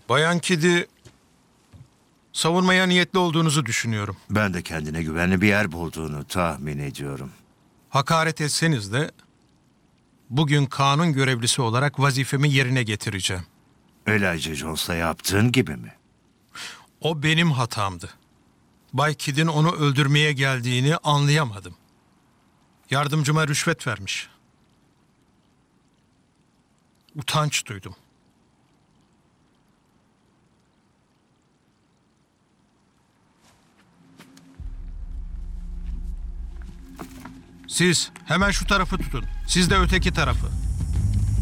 Bayan Kid'i savunmaya niyetli olduğunuzu düşünüyorum. Ben de kendine güvenli bir yer bulduğunu tahmin ediyorum. Hakaret etseniz de bugün kanun görevlisi olarak vazifemi yerine getireceğim. Elijah Jones'la yaptığın gibi mi? O benim hatamdı. Bay Kid'in onu öldürmeye geldiğini anlayamadım. Yardımcıma rüşvet vermiş. Utanç duydum. Siz hemen şu tarafı tutun. Siz de öteki tarafı.